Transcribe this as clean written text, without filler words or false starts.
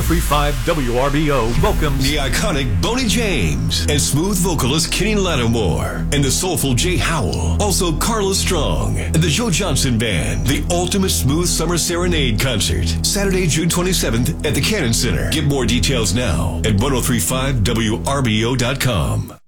1035 WRBO welcomes the iconic Boney James and smooth vocalist Kenny Lattimore and the soulful Jay Howell, also Carla Strong and the Joe Johnson Band, the ultimate smooth summer serenade concert, Saturday, June 27th at the Cannon Center. Get more details now at 1035WRBO.com.